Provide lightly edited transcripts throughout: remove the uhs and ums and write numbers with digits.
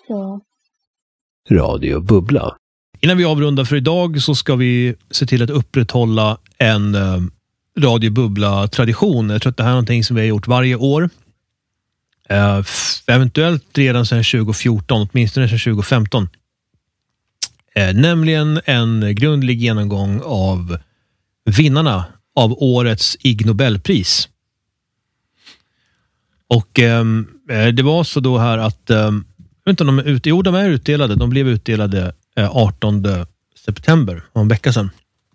så. Radio Bubbla. Innan vi avrundar för idag så ska vi se till att upprätthålla en Radio Bubbla-tradition. Jag tror att det här är någonting som vi har gjort varje år. Eventuellt redan sedan 2014, åtminstone sedan 2015. Nämligen en grundlig genomgång av vinnarna av årets Ig Nobelpris. Och det var så då här att jag vet inte om de är utdelade. De blev utdelade 18 september, en vecka sedan.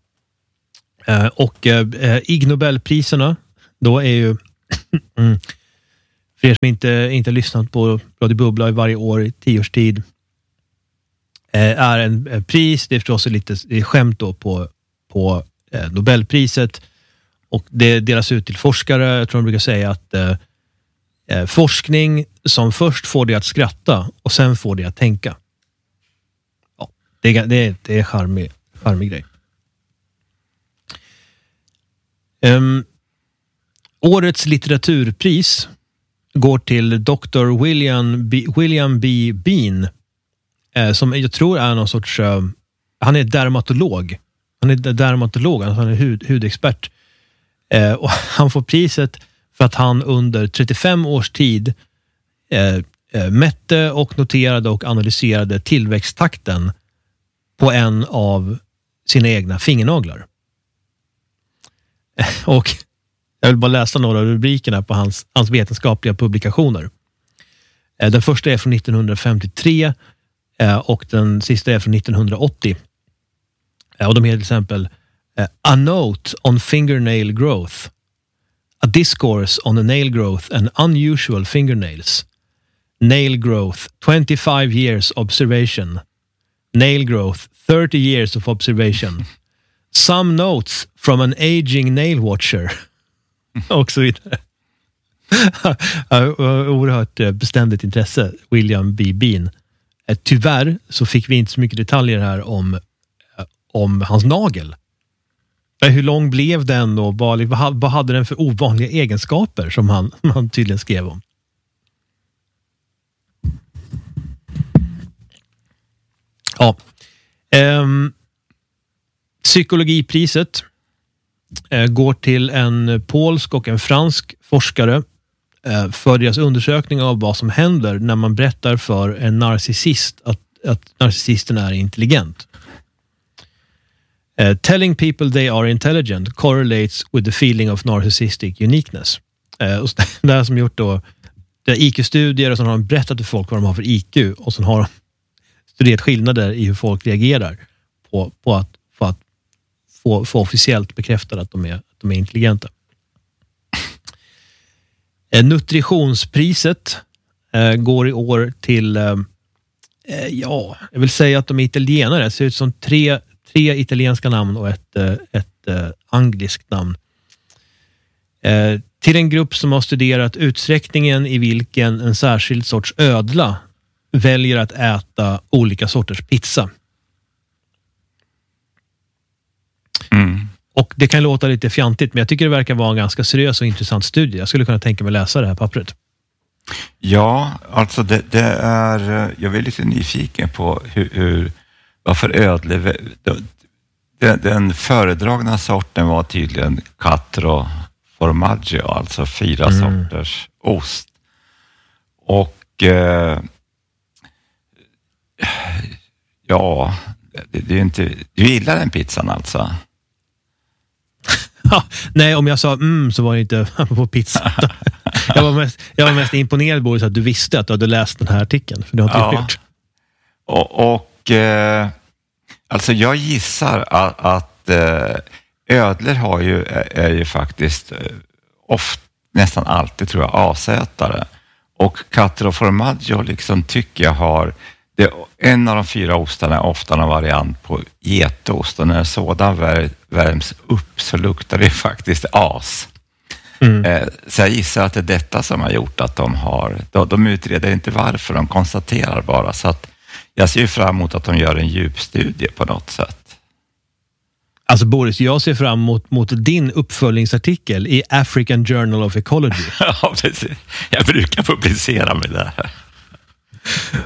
Och Ig Nobelpriserna då är ju för er som inte lyssnat på Radio Bubbla i varje år i 10 års tid, är en pris, det är förstås lite skämt då på Nobelpriset, och det delas ut till forskare. Jag tror de brukar säga att forskning som först får dig att skratta och sen får dig att tänka. Ja, det är charmig grej. Årets litteraturpris går till Dr. William B. Bean, som jag tror är någon sorts han är dermatolog. Han är hudexpert. Och han får priset för att han under 35 års tid mätte och noterade och analyserade tillväxttakten på en av sina egna fingernaglar. Och jag vill bara läsa några av rubrikerna på hans vetenskapliga publikationer. Den första är från 1953 och den sista är från 1980. Och de heter till exempel A Note on Fingernail Growth, A Discourse on the Nail Growth and Unusual Fingernails, Nail Growth 25 Years Observation, Nail Growth 30 Years of Observation, Some Notes from an Aging Nail Watcher och så vidare. Oerhört beständigt intresse, William B. Bean. Tyvärr så fick vi inte så mycket detaljer här om hans nagel. Hur lång blev den och vad hade den för ovanliga egenskaper som han tydligen skrev om. Ja. Psykologipriset går till en polsk och en fransk forskare för deras undersökning av vad som händer när man berättar för en narcissist att narcissisten är intelligent. Telling people they are intelligent correlates with the feeling of narcissistic uniqueness. Det här som gjort då IQ-studier, och så har de berättat för folk vad de har för IQ, och så har de studerat skillnader i hur folk reagerar på att få officiellt bekräftat att de är intelligenta. Nutritionspriset går i år till jag vill säga att de är italienare. Det ser ut som tre italienska namn och ett angliskt namn. Till en grupp som har studerat utsträckningen i vilken en särskild sorts ödla väljer att äta olika sorters pizza. Och det kan låta lite fjantigt, men jag tycker det verkar vara en ganska seriös och intressant studie. Jag skulle kunna tänka mig läsa det här pappret. Ja, alltså det är, jag är lite nyfiken på varför ödle. Den föredragna sorten var tydligen Quattro Formaggio, alltså 4 sorters ost. Och ja, det är inte, du gillar den pizzan alltså? Nej, om jag sa så var det inte på pizza. jag var mest imponerad, Boris, att du visste att du hade läst den här artikeln, för det har inte gjort. Och alltså jag gissar att ödlor är ju faktiskt nästan alltid, tror jag, asätare. Och Quattro Formaggio liksom tycker jag har en av de 4 ostarna är ofta en variant på getost, och när sådan värms upp så luktar det faktiskt as. Så jag gissar att det är detta som har gjort att de utreder inte varför, de konstaterar bara. Så att jag ser fram emot att de gör en djupstudie på något sätt. Alltså Boris, jag ser fram emot din uppföljningsartikel i African Journal of Ecology. Ja, precis. Jag brukar publicera mig där.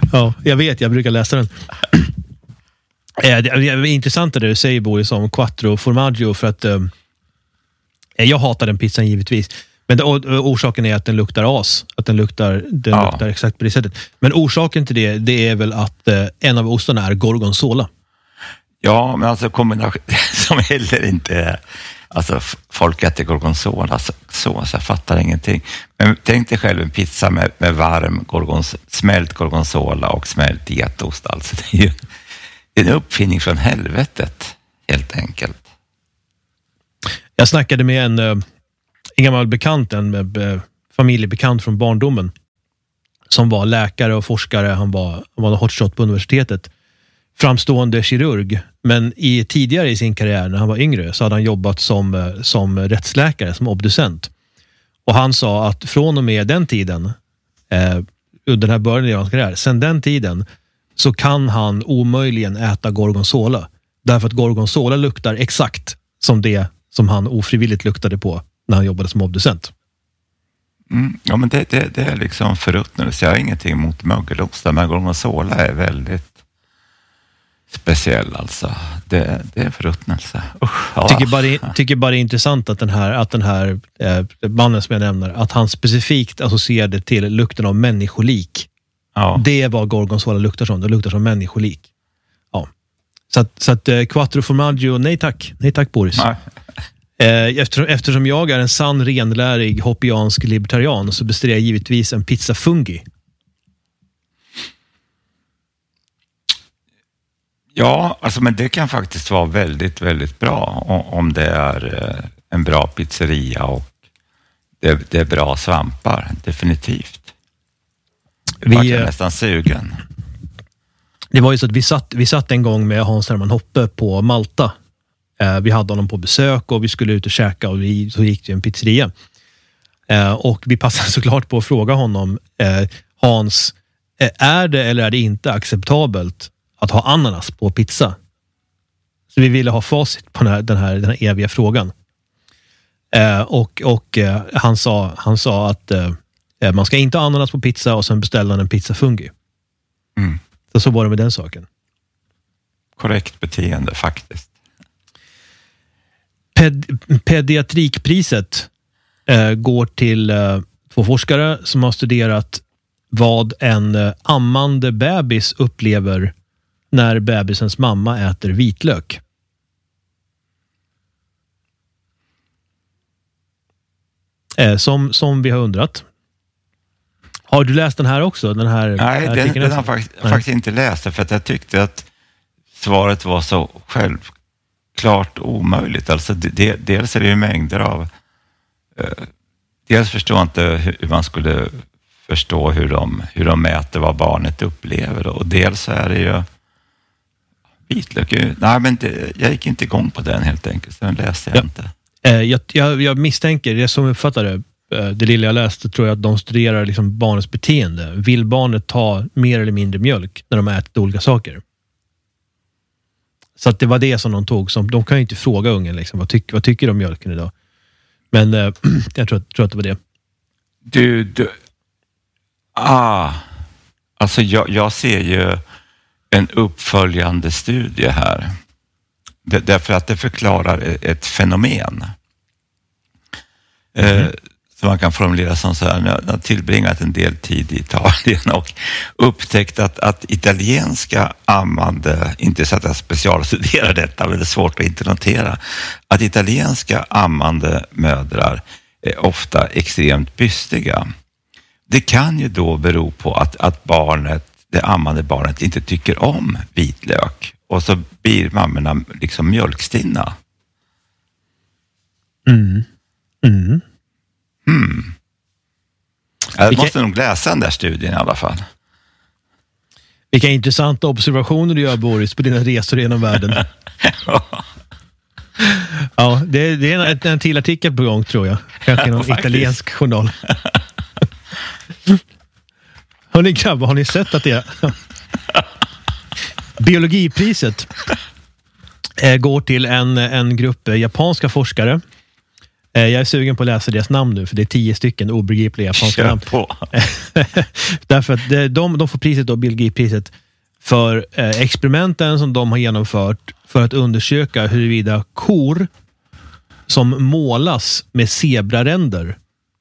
Ja, jag vet, jag brukar läsa den. Det är intressant det du säger, Boris, om quattro formaggio, för att jag hatar den pizzan givetvis. Men orsaken är att den luktar as. Att den luktar exakt på det sättet. Men orsaken till det är väl att en av ostarna är gorgonzola. Ja, men alltså kombination som heller inte är... Alltså folk äter gorgonzola så jag fattar ingenting. Men tänk dig själv en pizza med varm smält gorgonzola och smält getost. Alltså det är ju en uppfinning från helvetet, helt enkelt. Jag snackade med en gammal bekant, en familjebekant från barndomen, som var läkare och forskare. Han var hotshot på universitetet. Framstående kirurg, men tidigare i sin karriär när han var yngre så hade han jobbat som rättsläkare, som obducent. Och han sa att från och med den tiden, under den här början av hans karriär, sen den tiden så kan han omöjligen äta gorgonzola. Därför att gorgonzola luktar exakt som det som han ofrivilligt luktade på när han jobbade som obducent. Ja, men det är liksom förruttnelse. Jag har ingenting emot mögelostar, men gorgonzola är väldigt speciell alltså. Det är förruttnelse. Tycker bara det är intressant att den här mannen som jag nämner, att han specifikt associerade till lukten av människolik. Ja. Det är vad gorgonzola luktar som. Det luktar som människolik. Ja. Så att quattro formaggio, nej tack Boris. Nej. Eftersom jag är en sann renlärig hoppiansk libertarian så beställer jag givetvis en pizza fungi. Ja, alltså, men det kan faktiskt vara väldigt, väldigt bra om det är en bra pizzeria och det är bra svampar, definitivt. Jag är nästan sugen. Det var ju så att vi satt en gång med Hans Hermann Hoppe på Malta. Vi hade honom på besök och vi skulle ut och käka och så gick det en pizzeria. Och vi passade såklart på att fråga honom, Hans, är det eller är det inte acceptabelt att ha ananas på pizza? Så vi ville ha facit på den här eviga frågan. Och han sa att man ska inte ha ananas på pizza, och sen beställde han en pizza fungi. Mm. Så var det med den saken. Korrekt beteende faktiskt. Pediatrikpriset går till 2 forskare som har studerat vad en ammande bebis upplever när bebisens mamma äter vitlök. Som vi har undrat. Har du läst den här också? Nej, den har faktiskt inte läst, för att jag tyckte att svaret var så självklart omöjligt. Alltså dels är det ju mängder av... dels förstår jag inte hur man skulle förstå hur de mäter vad barnet upplever. Och dels så är det ju vitlök. Nej, men jag gick inte igång på den helt enkelt, så den läste jag inte. Jag misstänker, det som uppfattar det lilla jag läste, tror jag att de studerar liksom barnets beteende. Vill barnet ta mer eller mindre mjölk när de äter olika saker? Så att det var det som de tog. De kan ju inte fråga ungen liksom, vad tycker du om mjölken idag? Men jag tror att det var det. Alltså jag ser ju en uppföljande studie här. Därför att det förklarar ett fenomen. Så man kan formulera som så här: jag har tillbringat en del tid i Italien och upptäckt att italienska ammande, inte så att jag specialstuderar detta, men det är svårt att inte notera, att italienska ammande mödrar är ofta extremt bystiga. Det kan ju då bero på att det ammande barnet inte tycker om vitlök, och så blir mammorna liksom mjölkstinna. Jag måste nog läsa den där studien i alla fall. Vilka intressanta observationer du gör, Boris, på dina resor genom världen. Ja, det är en till artikel på gång, tror jag. Kanske någon italiensk journal. Hörrni grabbar, har ni sett att det biologipriset går till en grupp japanska forskare Jag är sugen på att läsa deras namn nu, för det är 10 stycken obegripliga japanska namn. På. Därför att de får priset då, Bill Gates-priset, för experimenten som de har genomfört för att undersöka huruvida kor som målas med zebraränder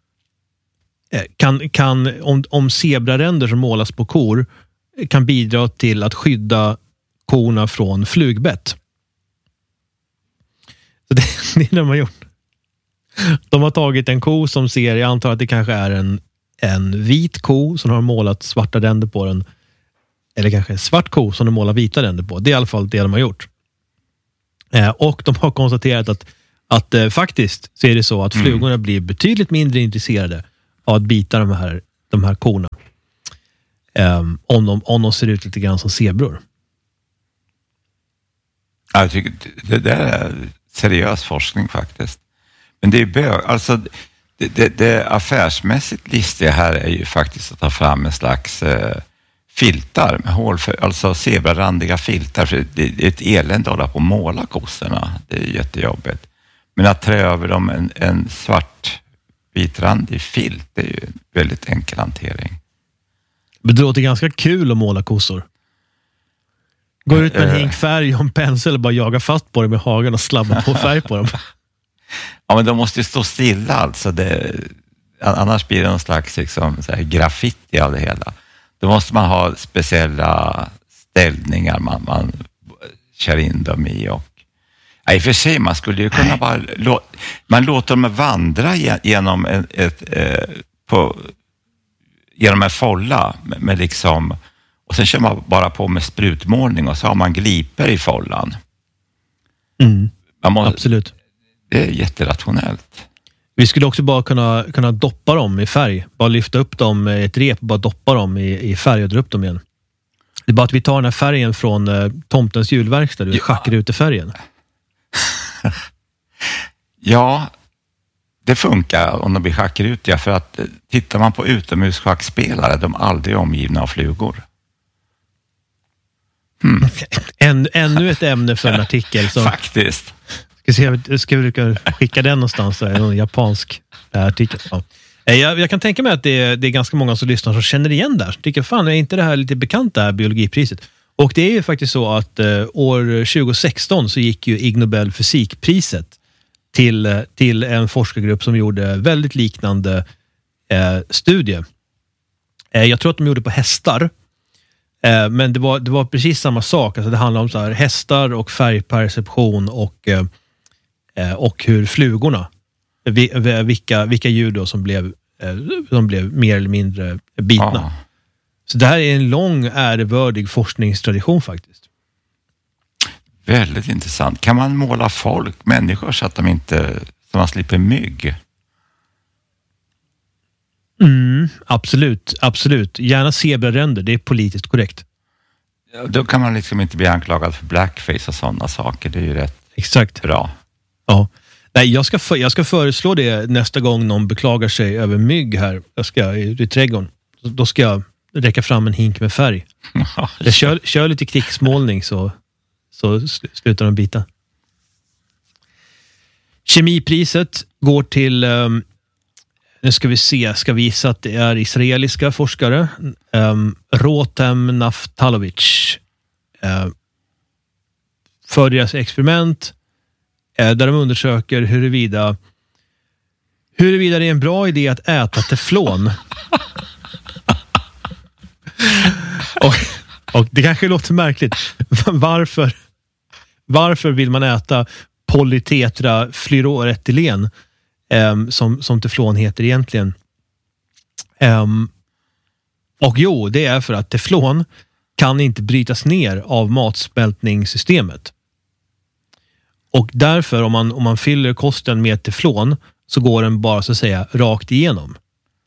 om zebraränder som målas på kor kan bidra till att skydda korna från flugbett. Så det är det de har gjort. De har tagit en ko som ser, jag antar att det kanske är en vit ko som har målat svarta ränder på den. Eller kanske en svart ko som de målar vita ränder på. Det är i alla fall det de har gjort. Och de har konstaterat att faktiskt så är det så att flugorna blir betydligt mindre intresserade av att bita de här korna. Om de ser ut lite grann som zebror. Jag tycker det där är seriös forskning faktiskt. Men det är alltså det affärsmässigt listiga här är ju faktiskt att ta fram en slags filtar med hål för, alltså zebrarandiga filtar, för det är ett elände att hålla på och måla kossorna. Det är jättejobbigt. Men att trä över dem en svart vitrandig filt, det är ju en väldigt enkel hantering. Men det låter ganska kul att måla kossor. Går ut med en hink färg och en pensel och bara jaga fast på dem med hagen och slabba på färg på dem. Ja, men de måste ju stå stilla alltså. Annars blir det någon slags liksom, så här, graffiti av det hela. Då måste man ha speciella ställningar man kör in dem i. Och i och för sig, man skulle ju kunna bara man låter dem vandra genom genom en folla med liksom, och sen kör man bara på med sprutmålning och så har man gliper i follan. Absolut. Det är jätterationellt. Vi skulle också bara kunna doppa dem i färg. Bara lyfta upp dem med ett rep och bara doppa dem i färg och dra upp dem igen. Det är bara att vi tar den här färgen från Tomtens julverkstad, du schackar ut i färgen. Ja, det funkar om de blir schackrutiga, för att tittar man på utomhusschackspelare, de är aldrig omgivna av flugor. Ännu ett ämne för en artikel. Så. Faktiskt. Ska vi skicka den någonstans? En japansk artikel. Ja. Jag kan tänka mig att det är ganska många som lyssnar som känner igen där. Tycker fan, är inte det här lite bekant, det här biologipriset? Och det är ju faktiskt så att år 2016 så gick ju Ig Nobel fysikpriset till en forskargrupp som gjorde väldigt liknande studie. Jag tror att de gjorde på hästar. Men det var precis samma sak. Alltså det handlar om så här, hästar och färgperception och hur flugorna, vilka djur då som blev mer eller mindre bitna. Ja. Så det här är en lång ärevördig forskningstradition faktiskt. Väldigt intressant. Kan man måla människor så att man slipper mygg? Absolut. Gärna zebraränder, det är politiskt korrekt. Ja, då kan man liksom inte bli anklagad för blackface och sådana saker. Det är ju rätt exakt bra. Ja. Nej, jag ska föreslå det nästa gång någon beklagar sig över mygg här. Jag ska i trädgården. Då ska jag räcka fram en hink med färg. Jag kör lite krigsmålning så slutar de bita. Kemipriset går till nu ska vi se, ska visa att det är israeliska forskare. Rotem Naftalovic. För deras experiment där de undersöker huruvida det är en bra idé att äta teflon. och det kanske låter märkligt. Varför vill man äta polytetrafluoretylen som teflon heter egentligen? Och jo, det är för att teflon kan inte brytas ner av matsmältningssystemet. Och därför om man fyller kosten med teflon så går den bara så att säga rakt igenom.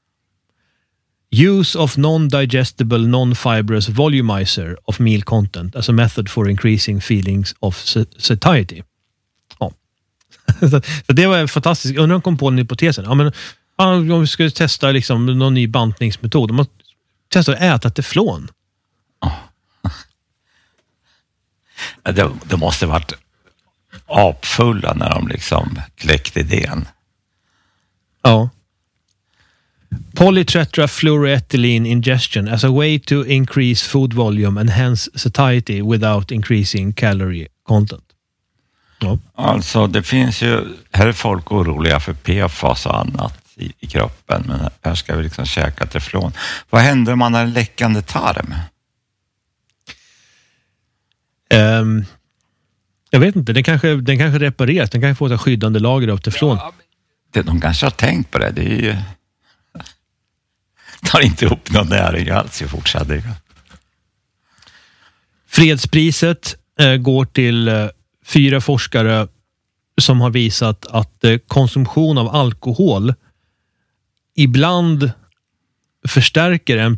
Use of non-digestible non-fibrous volumizer of meal content as a method for increasing feelings of satiety. Ja. Så det var fantastiskt. Undrar om de kom på den hypotesen. Ja, men om vi skulle testa liksom någon ny bantningsmetod. De testar att äta teflon. Det måste varit apfulla när de liksom kläckte idén. Ja. Polytetrafluoroethylene ingestion as a way to increase food volume and hence satiety without increasing calorie content. Ja. Alltså det finns ju, här är folk oroliga för PFAS och annat i kroppen, men här ska vi liksom käka teflon. Vad händer om man har en läckande tarm? Jag vet inte, den kanske repareras, den kanske får ett skyddande lager av teflon. Ja, de kanske har tänkt på det, det är ju... tar inte upp någon näring alls i fortsättningen. Fredspriset går till 4 forskare som har visat att konsumtion av alkohol ibland förstärker en